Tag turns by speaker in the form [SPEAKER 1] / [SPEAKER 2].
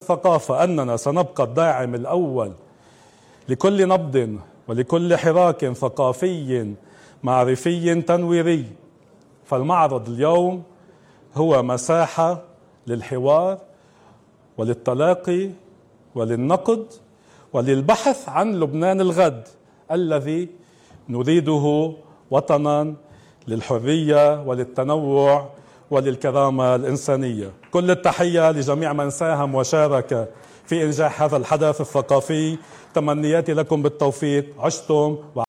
[SPEAKER 1] الثقافة أننا سنبقى الداعم الأول لكل نبض ولكل حراك ثقافي معرفي تنويري، فالمعرض اليوم هو مساحة للحوار وللتلاقي وللنقد وللبحث عن لبنان الغد الذي نريده وطنا للحرية وللتنوع وللكرامة الإنسانية. كل التحية لجميع من ساهم وشارك في إنجاح هذا الحدث الثقافي. تمنياتي لكم بالتوفيق. عشتم